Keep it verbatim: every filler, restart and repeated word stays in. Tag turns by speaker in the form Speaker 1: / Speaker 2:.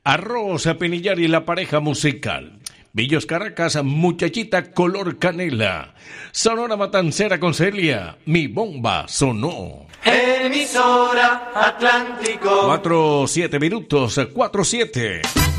Speaker 1: Arroz Penillar y la pareja musical. Villos Caracas, Muchachita color canela. Sonora Matancera con Celia, Mi bomba sonó.
Speaker 2: Emisora Atlántico.
Speaker 1: Cuatro, siete minutos, cuatro, siete.